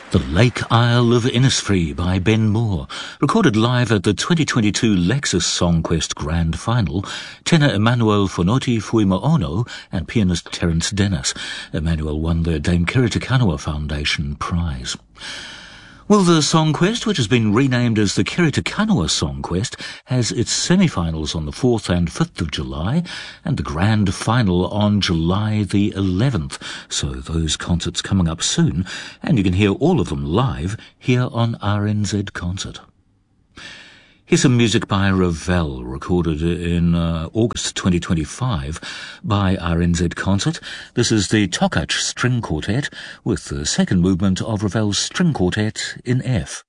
The Lake Isle of Innisfree by Ben Moore, recorded live at the 2022 Lexus Songquest Grand Final. Tenor Emmanuel Fonoti Fuimaono and pianist Terence Dennis. Emmanuel won the Dame Kiritikanawa Foundation Prize. Well, the Songquest, which has been renamed as the Kiritikanawa Songquest, has its semi-finals on the 4th and 5th of July and the grand final on July the 11th. So those concerts coming up soon, and you can hear all of them live here on RNZ Concert. Here's some music by Ravel, recorded in August 2025 by RNZ Concert. This is the Tokach String Quartet with the second movement of Ravel's String Quartet in F.